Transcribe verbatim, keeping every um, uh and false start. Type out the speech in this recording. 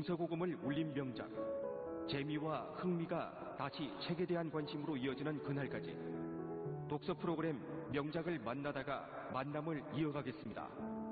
동서고금을 울린 명작, 재미와 흥미가 다시 책에 대한 관심으로 이어지는 그날까지 독서 프로그램 명작을 만나다가 만남을 이어가겠습니다.